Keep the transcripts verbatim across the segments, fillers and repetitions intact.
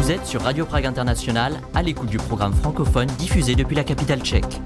Vous êtes sur Radio Prague International, à l'écoute du programme francophone diffusé depuis la capitale tchèque.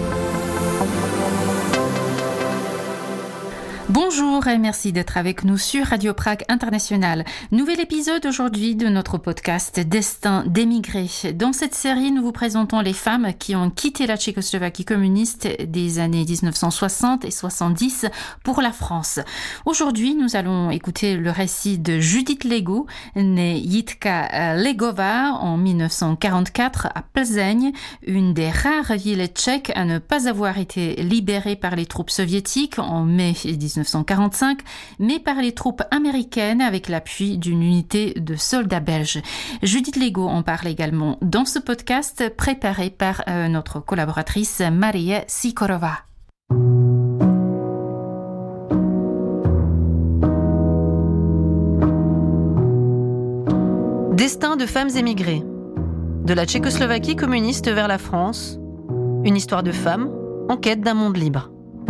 Bonjour et merci d'être avec nous sur Radio Prague International. Nouvel épisode aujourd'hui de notre podcast Destin d'émigrés. Dans cette série, nous vous présentons les femmes qui ont quitté la Tchécoslovaquie communiste des années dix-neuf cent soixante et soixante-dix pour la France. Aujourd'hui, nous allons écouter le récit de Judith Lego, née Jitka Legova en dix-neuf cent quarante-quatre à Plzeň, une des rares villes tchèques à ne pas avoir été libérée par les troupes soviétiques en mai dix-neuf cent quarante-cinq, mais par les troupes américaines avec l'appui d'une unité de soldats belges. Judith Lego en parle également dans ce podcast préparé par euh, notre collaboratrice Maria Sikorova. Destin de femmes émigrées. De la Tchécoslovaquie communiste vers la France, une histoire de femmes en quête d'un monde libre.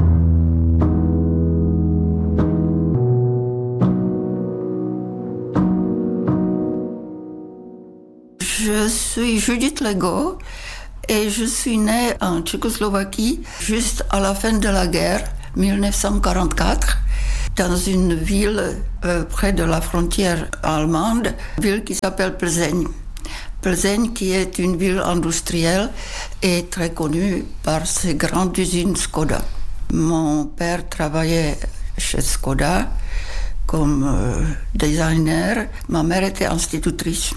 Je suis Judith Lego et je suis née en Tchécoslovaquie juste à la fin de la guerre, dix-neuf cent quarante-quatre, dans une ville euh, près de la frontière allemande, ville qui s'appelle Plzeň. Plzeň qui est une ville industrielle et très connue par ses grandes usines Skoda. Mon père travaillait chez Skoda comme euh, designer, ma mère était institutrice.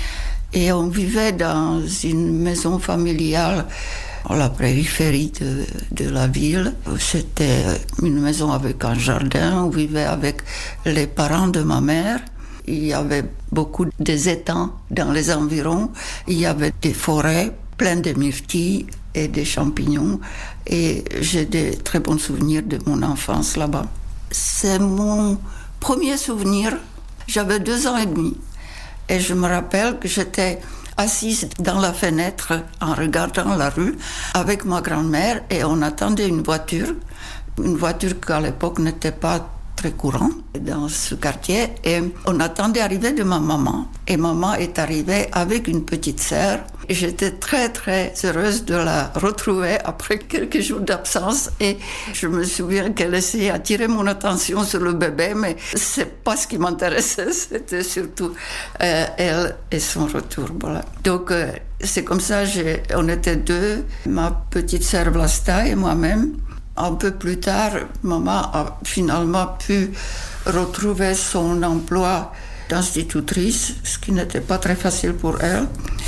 Et on vivait dans une maison familiale à la périphérie de, de la ville. C'était une maison avec un jardin. On vivait avec les parents de ma mère. Il y avait beaucoup d'étangs dans les environs. Il y avait des forêts pleines de myrtilles et des champignons. Et j'ai des très bons souvenirs de mon enfance là-bas. C'est mon premier souvenir. J'avais deux ans et demi. Et je me rappelle que j'étais assise dans la fenêtre en regardant la rue avec ma grand-mère et on attendait une voiture, une voiture qu'à l'époque n'était pas très courante dans ce quartier. Et on attendait l'arrivée de ma maman. Et maman est arrivée avec une petite sœur. Et j'étais très très heureuse de la retrouver après quelques jours d'absence. Et je me souviens qu'elle essayait d'attirer mon attention sur le bébé, mais c'est pas ce qui m'intéressait. C'était surtout euh, elle et son retour. Voilà. Donc euh, c'est comme ça, j'ai, on était deux, ma petite sœur Vlasta et moi-même. Un peu plus tard, maman a finalement pu retrouver son emploi d'institutrice, ce qui n'était pas très facile pour elle.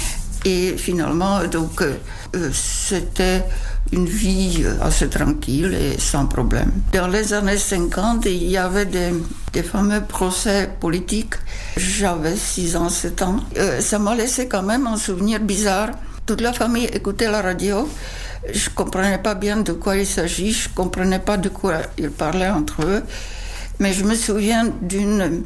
Et finalement, donc, euh, c'était une vie assez tranquille et sans problème. Dans les années cinquante, il y avait des, des fameux procès politiques. J'avais six ans, sept ans. Euh, ça m'a laissé quand même un souvenir bizarre. Toute la famille écoutait la radio. Je ne comprenais pas bien de quoi il s'agit, je ne comprenais pas de quoi ils parlaient entre eux, mais je me souviens d'une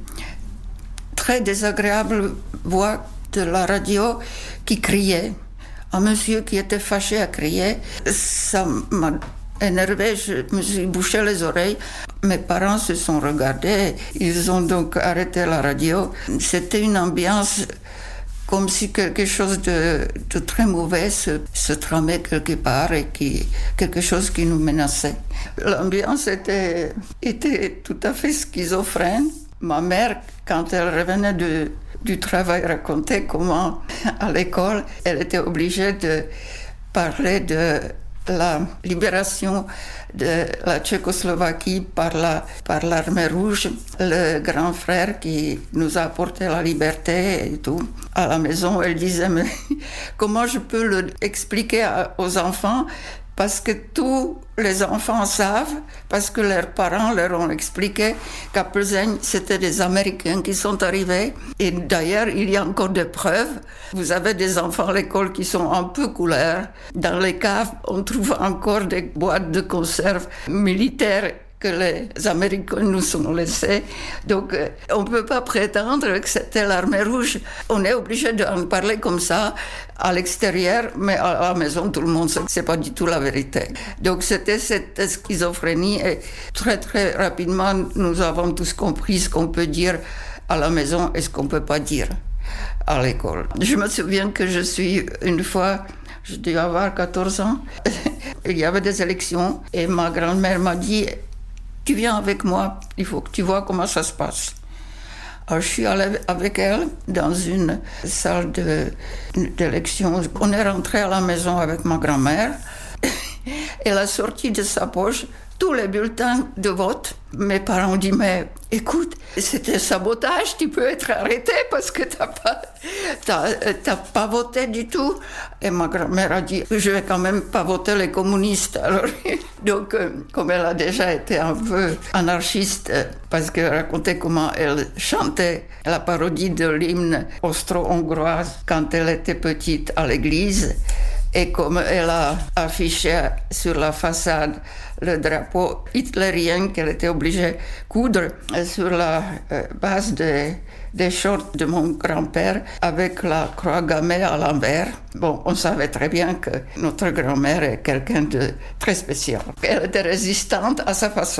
très désagréable voix de la radio qui criait. Un monsieur qui était fâché à crier, ça m'a énervé, je me suis bouché les oreilles. Mes parents se sont regardés, ils ont donc arrêté la radio. C'était une ambiance comme si quelque chose de, de très mauvais se, se tramait quelque part et qui, quelque chose qui nous menaçait. L'ambiance était, était tout à fait schizophrène. Ma mère, quand elle revenait de, du travail, racontait comment, à l'école, elle était obligée de parler de la libération de la Tchécoslovaquie par, la, par l'armée rouge, le grand frère qui nous a apporté la liberté et tout. À la maison, elle disait, mais comment je peux le expliquer aux enfants? Parce que tous les enfants savent, parce que leurs parents leur ont expliqué qu'à Plzeň, c'était des Américains qui sont arrivés. Et d'ailleurs, il y a encore des preuves. Vous avez des enfants à l'école qui sont un peu couleurs. Dans les caves, on trouve encore des boîtes de conserve militaires que les Américains nous ont laissés. Donc, euh, on ne peut pas prétendre que c'était l'armée rouge. On est obligé d'en parler comme ça à l'extérieur, mais à la maison, tout le monde sait que ce n'est pas du tout la vérité. Donc, c'était cette schizophrénie et très, très rapidement, nous avons tous compris ce qu'on peut dire à la maison et ce qu'on ne peut pas dire. à l'école. Je me souviens que je suis une fois, je devais avoir quatorze ans, il y avait des élections et ma grand-mère m'a dit « Tu viens avec moi, il faut que tu vois comment ça se passe ». Alors, je suis allée avec elle dans une salle de, d'élection. On est rentré à la maison avec ma grand-mère. Elle a sorti de sa poche tous les bulletins de vote. Mes parents ont dit, mais écoute, c'était sabotage, tu peux être arrêté parce que t'as pas, t'as, t'as pas voté du tout. Et ma grand-mère a dit, je vais quand même pas voter les communistes. Alors, donc, comme elle a déjà été un peu anarchiste, parce qu'elle racontait comment elle chantait la parodie de l'hymne austro-hongrois quand elle était petite à l'église, et comme elle a affiché sur la façade le drapeau hitlérien qu'elle était obligée de coudre sur la base des, des shorts de mon grand-père avec la croix gammée à l'envers. Bon, on savait très bien que notre grand-mère est quelqu'un de très spécial. Elle était résistante à sa façon.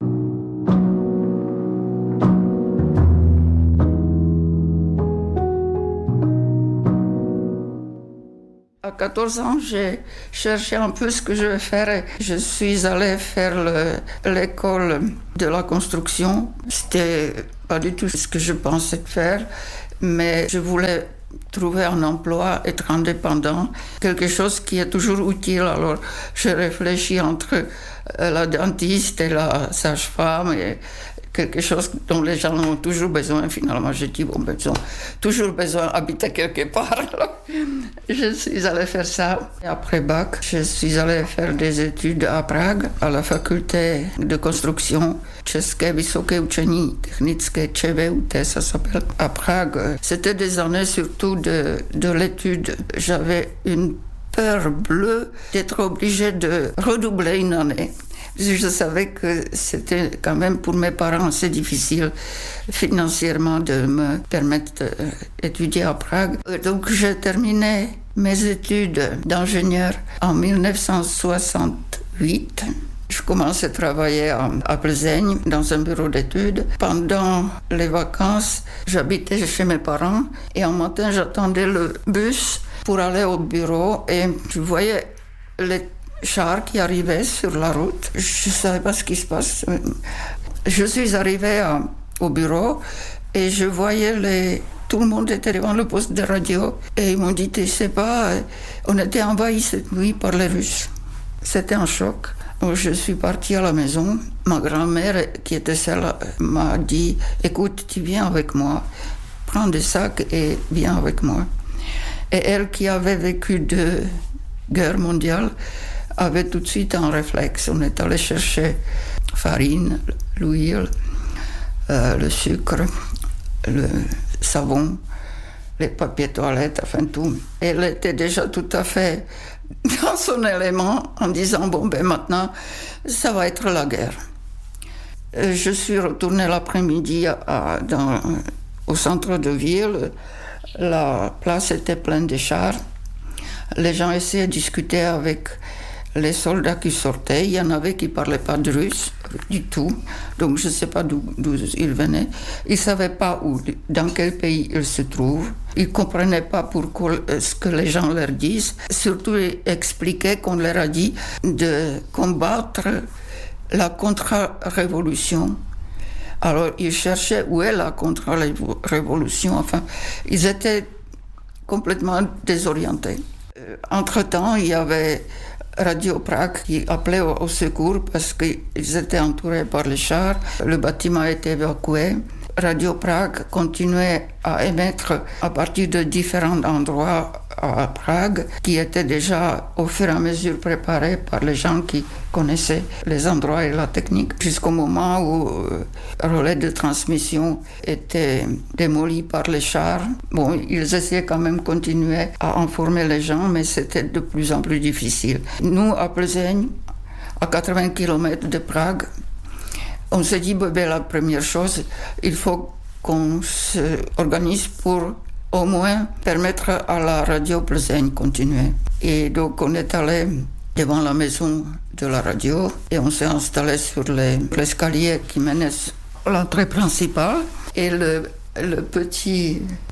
À quatorze ans, j'ai cherché un peu ce que je vais faire. Je suis allée faire le, l'école de la construction. C'était pas du tout ce que je pensais faire, mais je voulais trouver un emploi, être indépendant, quelque chose qui est toujours utile. Alors, je réfléchis entre la dentiste et la sage-femme et quelque chose dont les gens ont toujours besoin. Finalement, j'ai dit, bon, ben, ils ont toujours besoin d'habiter quelque part. Alors, je suis allée faire ça. Et après bac, je suis allée faire des études à Prague, à la faculté de construction České vysoké učení technické, ČVUT, ça s'appelle, à Prague. C'était des années surtout de, de l'étude. J'avais une peur bleue d'être obligée de redoubler une année. Je savais que c'était quand même pour mes parents assez difficile financièrement de me permettre d'étudier à Prague. Donc j'ai terminé mes études d'ingénieur en dix-neuf cent soixante-huit. Je commençais à travailler à Plzeň dans un bureau d'études. Pendant les vacances, j'habitais chez mes parents et un matin j'attendais le bus pour aller au bureau et je voyais les chars qui arrivaient sur la route. Je ne savais pas ce qui se passe. Je suis arrivée à, au bureau et je voyais les... Tout le monde était devant le poste de radio et ils m'ont dit, tu sais pas, on était envahis cette nuit par les Russes. C'était un choc. Donc, je suis partie à la maison. Ma grand-mère, qui était seule, m'a dit, écoute, tu viens avec moi, prends des sacs et viens avec moi. Et elle, qui avait vécu deux guerres mondiales, avait tout de suite un réflexe. On est allé chercher farine, l'huile, euh, le sucre, le savon, les papiers toilettes, enfin tout. Elle était déjà tout à fait dans son élément en disant, bon ben maintenant, ça va être la guerre. Je suis retournée l'après-midi à, dans, au centre de ville. La place était pleine de chars. Les gens essayaient de discuter avec les soldats qui sortaient. Il y en avait qui ne parlaient pas de russe du tout, donc je ne sais pas d'où, d'où ils venaient. Ils ne savaient pas où, dans quel pays ils se trouvent. Ils ne comprenaient pas pourquoi ce que les gens leur disent. Surtout, ils expliquaient qu'on leur a dit de combattre la contre-révolution. Alors, ils cherchaient où est la contre-révolution. Enfin, ils étaient complètement désorientés. Entre-temps, il y avait Radio Prague qui appelait au, au secours parce qu'ils étaient entourés par les chars. Le bâtiment a été évacué. Radio Prague continuait à émettre à partir de différents endroits à Prague qui étaient déjà au fur et à mesure préparés par les gens qui connaissaient les endroits et la technique jusqu'au moment où le relais de transmission était démoli par les chars. Bon, ils essayaient quand même de continuer à informer les gens, mais c'était de plus en plus difficile. Nous, à Plzeň, à quatre-vingts kilomètres de Prague, on s'est dit, ben, la première chose, il faut qu'on s'organise pour au moins permettre à la radio Plzeň de continuer. Et donc on est allé devant la maison de la radio et on s'est installé sur les, l'escalier qui menait à l'entrée principale. Et le, le petit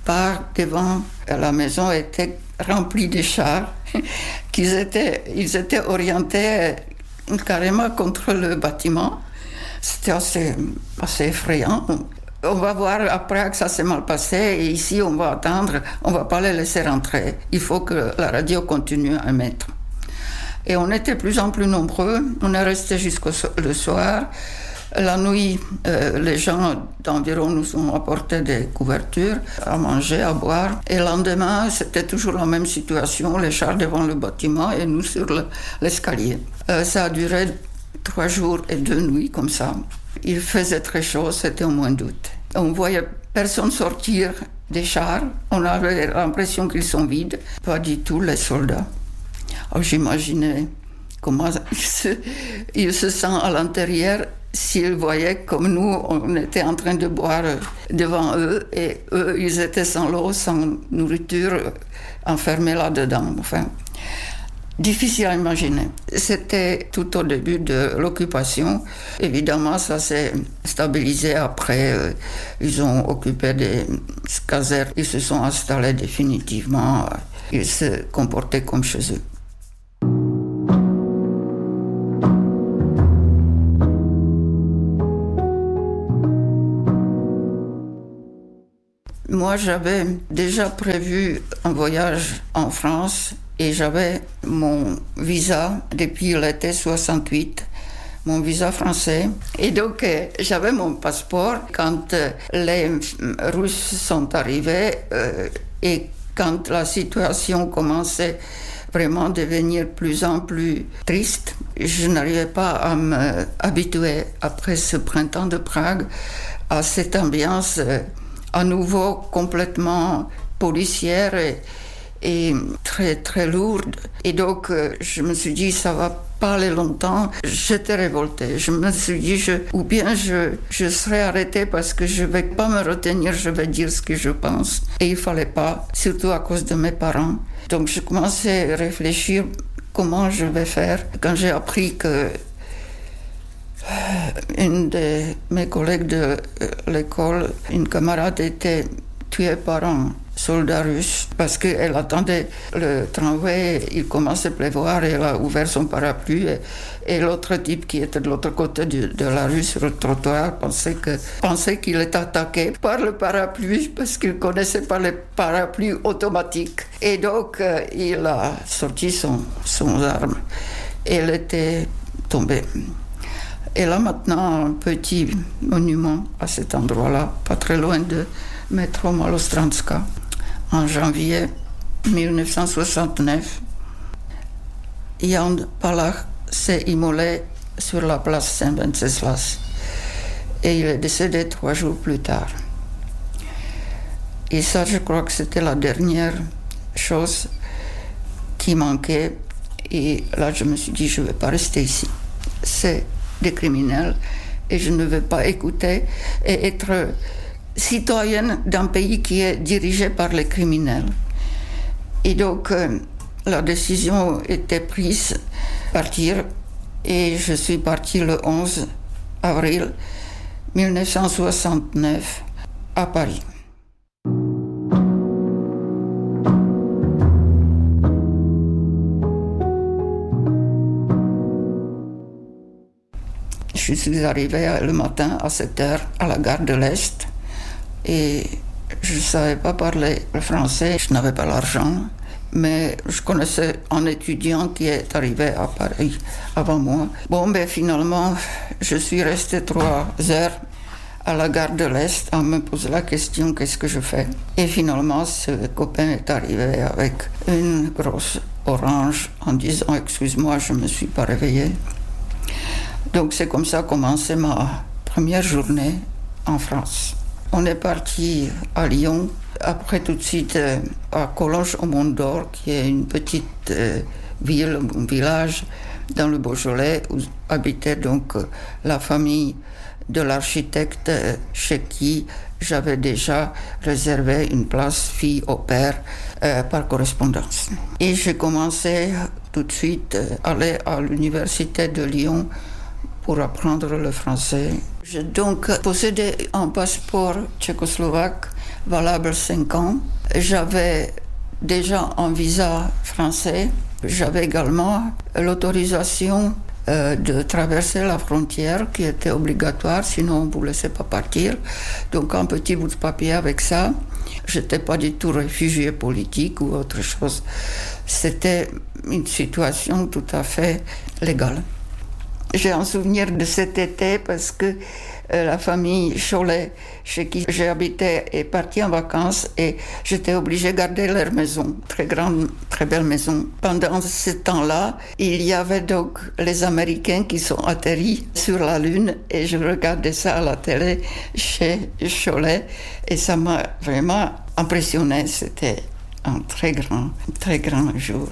part devant la maison était remplie de chars, qu'ils étaient, ils étaient orientés carrément contre le bâtiment. C'était assez, assez effrayant. On va voir après que ça s'est mal passé et ici on va attendre, on ne va pas les laisser rentrer. Il faut que la radio continue à émettre. Et on était de plus en plus nombreux, on est resté jusqu'au le soir. La nuit, euh, les gens d'environ nous ont apporté des couvertures, à manger, à boire. Et le lendemain, c'était toujours la même situation, les chars devant le bâtiment et nous sur le, l'escalier. Euh, ça a duré trois jours et deux nuits comme ça. Il faisait très chaud, c'était au mois d'août. On voyait personne sortir des chars, on avait l'impression qu'ils sont vides. Pas du tout les soldats. Alors, j'imaginais comment ils se, ils se sentent à l'intérieur s'ils voyaient comme nous, on était en train de boire devant eux et eux, ils étaient sans l'eau, sans nourriture, enfermés là-dedans. Enfin, difficile à imaginer. C'était tout au début de l'occupation. Évidemment, ça s'est stabilisé après. Ils ont occupé des casernes, ils se sont installés définitivement. Ils se comportaient comme chez eux. Moi, j'avais déjà prévu un voyage en France et j'avais mon visa depuis l'été soixante-huit, mon visa français. Et donc, euh, j'avais mon passeport quand euh, les Russes sont arrivés euh, et quand la situation commençait vraiment à devenir plus en plus triste. Je n'arrivais pas à m'habituer, après ce printemps de Prague, à cette ambiance euh, à nouveau complètement policière et, et très très lourde. Et donc euh, je me suis dit ça va pas aller longtemps. J'étais révoltée. Je me suis dit je, ou bien je, je serai arrêtée parce que je vais pas me retenir, je vais dire ce que je pense. Et il fallait pas, surtout à cause de mes parents. Donc je commençais à réfléchir comment je vais faire. Quand j'ai appris que une de mes collègues de l'école, une camarade, était tuée par un soldat russe parce qu'elle attendait le tramway, il commençait à pleuvoir et elle a ouvert son parapluie et, et l'autre type qui était de l'autre côté de, de la rue sur le trottoir pensait, que, pensait qu'il était attaqué par le parapluie parce qu'il ne connaissait pas les parapluies automatiques. Et donc euh, il a sorti son, son arme et elle était tombée. Et là maintenant, un petit monument à cet endroit-là, pas très loin de métro Malostranska, en janvier dix-neuf cent soixante-neuf, Jan Palach s'est immolé sur la place Saint-Wenceslas et il est décédé trois jours plus tard. Et ça, je crois que c'était la dernière chose qui manquait. Et là, je me suis dit, je ne vais pas rester ici. C'est des criminels et je ne veux pas écouter et être citoyenne d'un pays qui est dirigé par les criminels. Et donc euh, la décision était prise de partir et je suis partie le onze avril dix-neuf cent soixante-neuf à Paris. Je suis arrivée le matin à sept heures à la gare de l'Est et je ne savais pas parler le français, je n'avais pas l'argent, mais je connaissais un étudiant qui est arrivé à Paris avant moi. Bon, ben finalement, je suis restée trois heures à la gare de l'Est à me poser la question qu'est-ce que je fais. Et finalement, ce copain est arrivé avec une grosse orange en disant excuse-moi, je ne me suis pas réveillée. Donc c'est comme ça a commencé ma première journée en France. On est parti à Lyon, après tout de suite euh, à Collonges-au-Mont-d'Or, qui est une petite euh, ville, un village dans le Beaujolais, où habitait donc euh, la famille de l'architecte euh, chez qui j'avais déjà réservé une place fille au père euh, par correspondance. Et j'ai commencé tout de suite à aller à l'université de Lyon pour apprendre le français. J'ai donc possédé un passeport tchécoslovaque valable cinq ans. J'avais déjà un visa français. J'avais également l'autorisation euh, de traverser la frontière qui était obligatoire, sinon on ne vous laissait pas partir. Donc un petit bout de papier avec ça. Je n'étais pas du tout réfugié politique ou autre chose. C'était une situation tout à fait légale. J'ai un souvenir de cet été parce que euh, la famille Cholet, chez qui j'habitais, est partie en vacances et j'étais obligée de garder leur maison, très grande, très belle maison. Pendant ce temps-là, il y avait donc les Américains qui sont atterris sur la Lune et je regardais ça à la télé chez Cholet et ça m'a vraiment impressionné. C'était un très grand, très grand jour.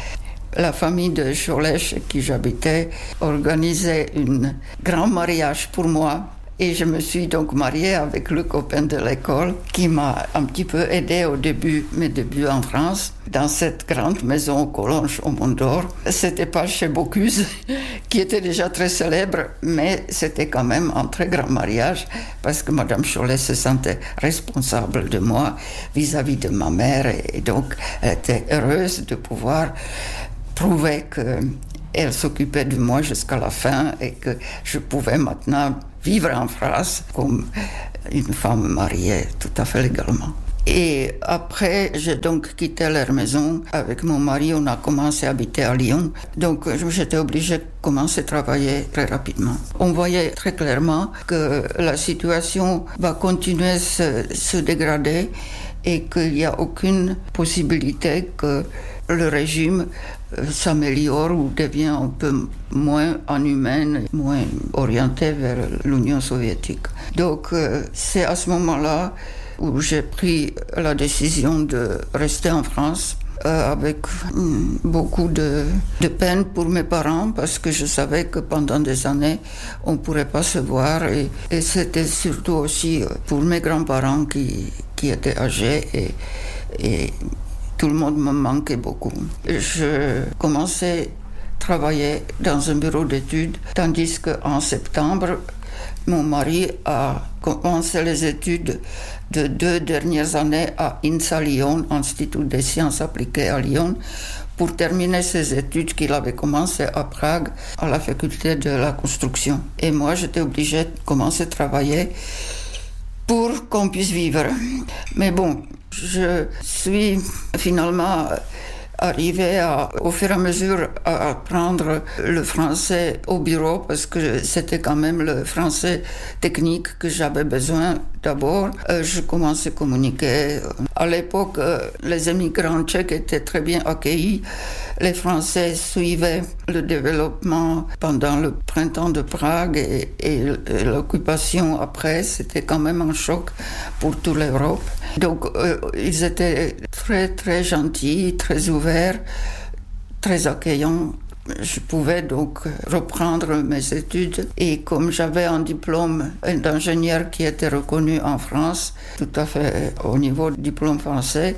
La famille de Cholet, chez qui j'habitais, organisait un grand mariage pour moi. Et je me suis donc mariée avec le copain de l'école qui m'a un petit peu aidée au début, mes débuts en France, dans cette grande maison au Collonges, au Mont d'Or. C'était pas chez Bocuse, qui était déjà très célèbre, mais c'était quand même un très grand mariage parce que Madame Cholet se sentait responsable de moi vis-à-vis de ma mère et donc elle était heureuse de pouvoir prouver qu'elle s'occupait de moi jusqu'à la fin et que je pouvais maintenant vivre en France comme une femme mariée tout à fait légalement. Et après, j'ai donc quitté leur maison. Avec mon mari, on a commencé à habiter à Lyon. Donc, j'étais obligée de commencer à travailler très rapidement. On voyait très clairement que la situation va continuer à se, se dégrader et qu'il n'y a aucune possibilité que le régime s'améliore ou devient un peu moins inhumain, moins orienté vers l'Union soviétique. Donc euh, c'est à ce moment-là où j'ai pris la décision de rester en France euh, avec mm, beaucoup de, de peine pour mes parents parce que je savais que pendant des années on ne pourrait pas se voir et, et c'était surtout aussi pour mes grands-parents qui, qui étaient âgés et, et tout le monde me manquait beaucoup. Je commençais à travailler dans un bureau d'études, tandis qu'en septembre, mon mari a commencé les études de deux dernières années à INSA Lyon, Institut des sciences appliquées à Lyon, pour terminer ses études qu'il avait commencées à Prague, à la faculté de la construction. Et moi, j'étais obligée de commencer à travailler pour qu'on puisse vivre. Mais bon, je suis finalement arrivée à, au fur et à mesure à apprendre le français au bureau parce que c'était quand même le français technique que j'avais besoin d'abord. Euh, je commençais à communiquer. À l'époque, euh, les immigrants tchèques étaient très bien accueillis. Les Français suivaient le développement pendant le printemps de Prague et, et l'occupation après, c'était quand même un choc pour toute l'Europe. Donc, euh, ils étaient très, très gentils, très ouverts, très accueillants. Je pouvais donc reprendre mes études et comme j'avais un diplôme d'ingénieur qui était reconnu en France, tout à fait au niveau du diplôme français,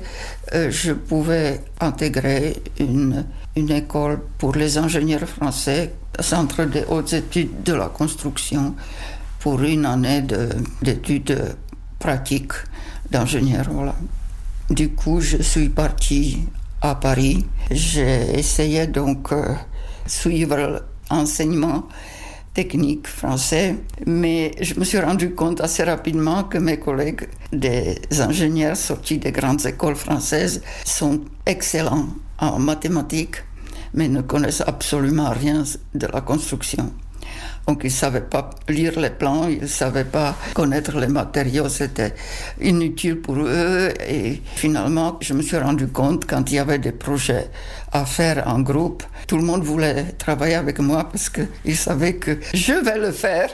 je pouvais intégrer une, une école pour les ingénieurs français, Centre des hautes études de la construction, pour une année de, d'études pratiques d'ingénieur. Voilà. Du coup, je suis partie à Paris. J'ai essayé donc euh, suivre l'enseignement technique français, mais je me suis rendu compte assez rapidement que mes collègues des ingénieurs sortis des grandes écoles françaises sont excellents en mathématiques, mais ne connaissent absolument rien de la construction. Donc ils ne savaient pas lire les plans, ils ne savaient pas connaître les matériaux, c'était inutile pour eux. Et finalement, je me suis rendu compte quand il y avait des projets à faire en groupe, tout le monde voulait travailler avec moi parce qu'ils savaient que je vais le faire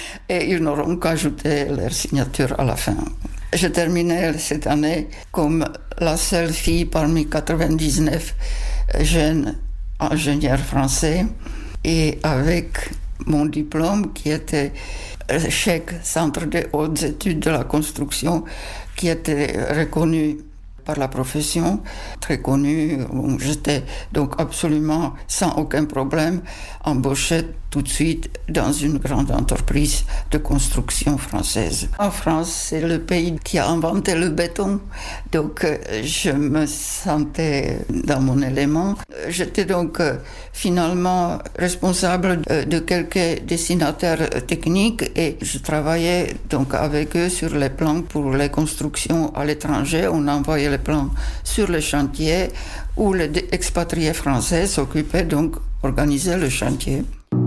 et ils n'auront qu'ajouté leur signature à la fin. Je terminais cette année comme la seule fille parmi quatre-vingt-dix-neuf jeunes ingénieurs français et avec mon diplôme qui était chèque Centre des hautes études de la construction qui était reconnu par la profession, très connu. J'étais donc absolument sans aucun problème embauchée tout de suite dans une grande entreprise de construction française. En France, c'est le pays qui a inventé le béton, donc je me sentais dans mon élément. J'étais donc finalement responsable de quelques dessinateurs techniques et je travaillais donc avec eux sur les plans pour les constructions à l'étranger. On envoyait les plans sur les chantiers où les expatriés français s'occupaient donc d'organiser le chantier.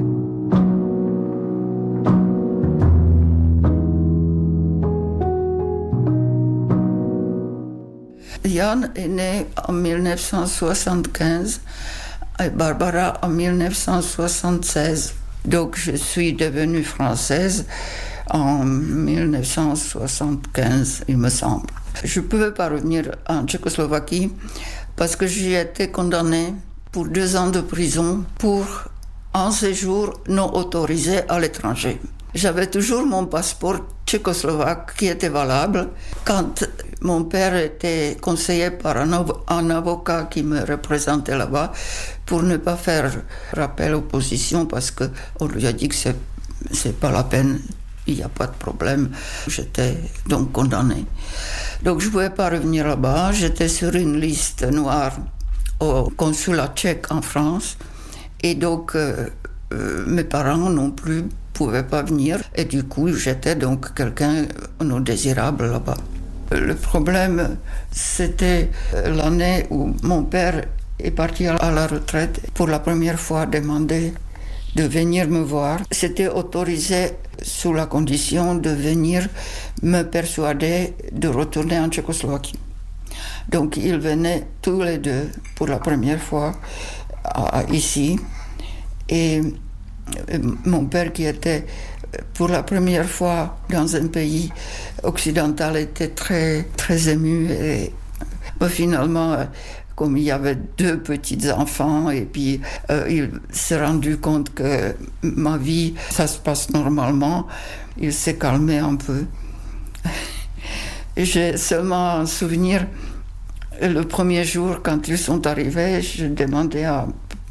Jan est né en dix-neuf cent soixante-quinze et Barbara en dix-neuf cent soixante-seize. Donc je suis devenue française en dix-neuf cent soixante-quinze, il me semble. Je ne pouvais pas revenir en Tchécoslovaquie parce que j'y étais condamnée pour deux ans de prison pour un séjour non autorisé à l'étranger. J'avais toujours mon passeport tchécoslovaque qui était valable. Quand mon père était conseillé par un, av- un avocat qui me représentait là-bas pour ne pas faire rappel aux positions parce qu'on lui a dit que c'est, c'est pas la peine, il n'y a pas de problème. J'étais donc condamnée. Donc je ne pouvais pas revenir là-bas. J'étais sur une liste noire au consulat tchèque en France. Et donc euh, euh, mes parents non plus ne pouvaient pas venir. Et du coup, j'étais donc quelqu'un non désirable là-bas. Le problème, c'était l'année où mon père est parti à la retraite. Pour la première fois, demandé de venir me voir. C'était autorisé sous la condition de venir me persuader de retourner en Tchécoslovaquie. Donc ils venaient tous les deux pour la première fois à, à, ici. Et mon père qui était pour la première fois dans un pays occidental était très, très ému. Et euh, finalement, comme il y avait deux petits enfants, et puis euh, il s'est rendu compte que ma vie, ça se passe normalement, il s'est calmé un peu. J'ai seulement un souvenir, le premier jour, quand ils sont arrivés, je demandais à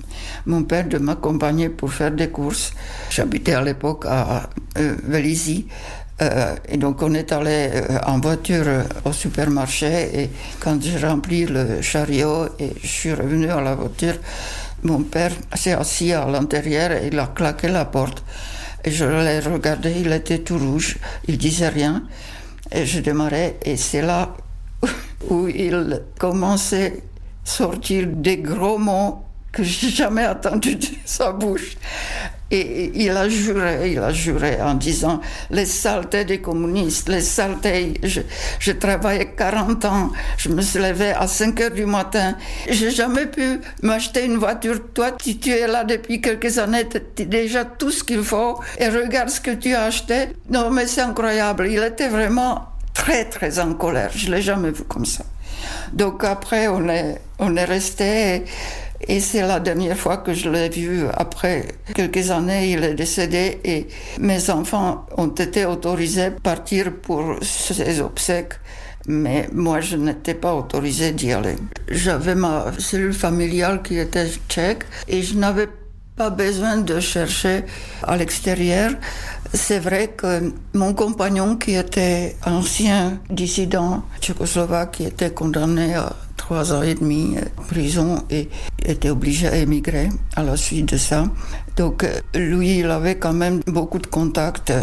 mon père de m'accompagner pour faire des courses. J'habitais à l'époque à euh, Vélizy. Euh, et donc on est allé euh, en voiture euh, au supermarché et quand j'ai rempli le chariot et je suis revenu à la voiture, mon père s'est assis à l'intérieur et il a claqué la porte. Et je l'ai regardé, il était tout rouge, il disait rien. Et je démarrais et c'est là où il commençait à sortir des gros mots que j'ai jamais entendu de sa bouche. Et il a juré, il a juré en disant les saletés des communistes, les saletés. Je, je travaillais quarante ans, je me suis levée à cinq heures du matin. J'ai jamais pu m'acheter une voiture. Toi, tu, tu es là depuis quelques années, tu as déjà tout ce qu'il faut et regarde ce que tu as acheté. Non, mais c'est incroyable. Il était vraiment très, très en colère. Je l'ai jamais vu comme ça. Donc après, on est, on est resté. Et c'est la dernière fois que je l'ai vu. Après quelques années, il est décédé et mes enfants ont été autorisés à partir pour ses obsèques. Mais moi, je n'étais pas autorisée d'y aller. J'avais ma cellule familiale qui était tchèque et je n'avais pas besoin de chercher à l'extérieur. C'est vrai que mon compagnon, qui était ancien dissident tchécoslovaque, qui était condamné à trois ans et demi en prison et était obligé à émigrer à la suite de ça. Donc lui, il avait quand même beaucoup de contacts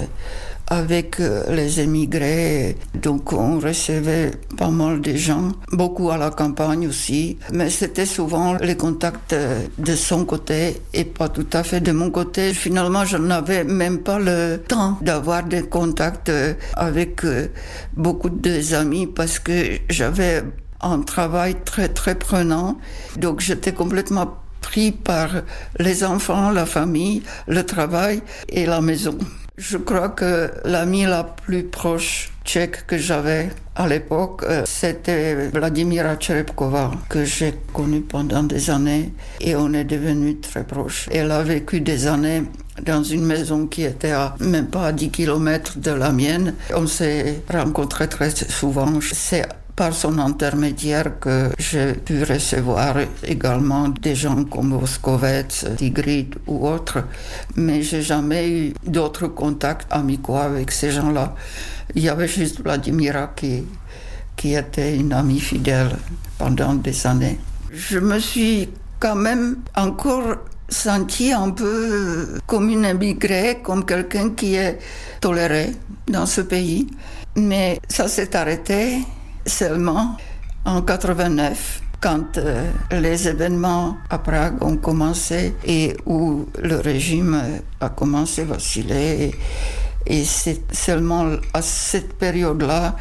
avec les émigrés. Donc on recevait pas mal de gens, beaucoup à la campagne aussi. Mais c'était souvent les contacts de son côté et pas tout à fait de mon côté. Finalement, je n'avais même pas le temps d'avoir des contacts avec beaucoup de amis parce que j'avais un travail très très prenant. Donc j'étais complètement pris par les enfants, la famille, le travail et la maison. Je crois que l'amie la plus proche tchèque que j'avais à l'époque, c'était Vladimira Čerepková, que j'ai connue pendant des années et on est devenus très proches. Elle a vécu des années dans une maison qui était à même pas à dix kilomètres de la mienne. On s'est rencontrés très souvent. C'est par son intermédiaire que j'ai pu recevoir également des gens comme Boscovitz, Tigrid ou autres, mais j'ai jamais eu d'autres contacts amicaux avec ces gens-là. Il y avait juste Vladimira qui, qui était une amie fidèle pendant des années. Je me suis quand même encore sentie un peu comme une immigrée, comme quelqu'un qui est toléré dans ce pays. Mais ça s'est arrêté seulement en quatre-vingt-neuf, quand euh, les événements à Prague ont commencé et où le régime a commencé à vaciller. Et, et c'est seulement à cette période-là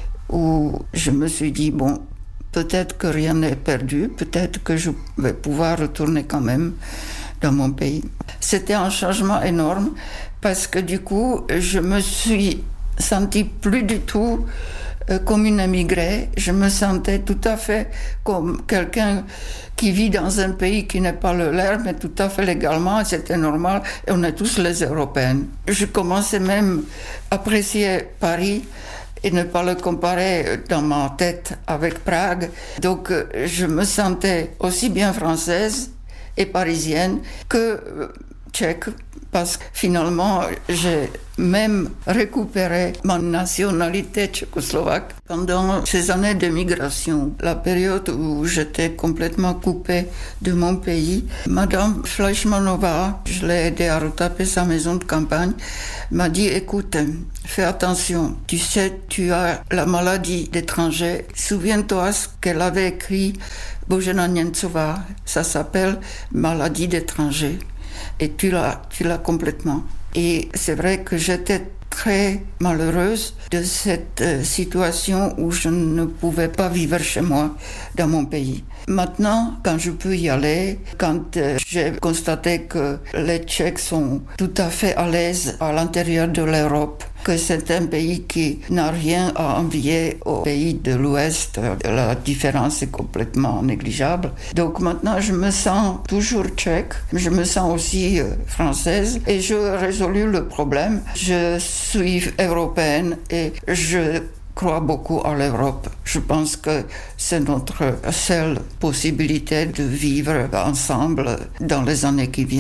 où je me suis dit, bon, peut-être que rien n'est perdu, peut-être que je vais pouvoir retourner quand même dans mon pays. C'était un changement énorme parce que du coup, je me suis sentie plus du tout euh, comme une immigrée. Je me sentais tout à fait comme quelqu'un qui vit dans un pays qui n'est pas le leur, mais tout à fait légalement, c'était normal, et on est tous les Européens. Je commençais même à apprécier Paris et ne pas le comparer dans ma tête avec Prague. Donc je me sentais aussi bien française et parisienne que tchèque, parce que finalement j'ai même récupéré ma nationalité tchécoslovaque pendant ces années de migration, la période où j'étais complètement coupée de mon pays. Madame Fleischmanova, je l'ai aidée à retaper sa maison de campagne, m'a dit, écoute, fais attention, tu sais, tu as la maladie d'étranger. Souviens-toi ce qu'elle avait écrit, Božena Němcová, ça s'appelle maladie d'étranger. Et tu l'as, tu l'as complètement. Et c'est vrai que j'étais très malheureuse de cette euh, situation où je ne pouvais pas vivre chez moi, dans mon pays. Maintenant, quand je peux y aller, quand euh, j'ai constaté que les Tchèques sont tout à fait à l'aise à l'intérieur de l'Europe, que c'est un pays qui n'a rien à envier aux pays de l'Ouest, la différence est complètement négligeable. Donc maintenant, je me sens toujours tchèque, je me sens aussi euh, française et je résolu le problème. Je suis européenne et je crois beaucoup à l'Europe. Je pense que c'est notre seule possibilité de vivre ensemble dans les années qui viennent.